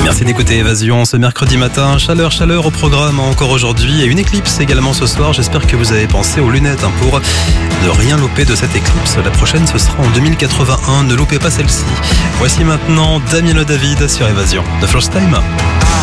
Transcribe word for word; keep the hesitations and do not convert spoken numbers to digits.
Merci d'écouter Évasion ce mercredi matin. Chaleur, chaleur au programme encore aujourd'hui et une éclipse également ce soir. J'espère que vous avez pensé aux lunettes hein, pour ne rien louper de cette éclipse. La prochaine ce sera en deux mille quatre-vingt-un. Ne loupez pas celle-ci. Voici maintenant Damien Le David sur Évasion. The First Time.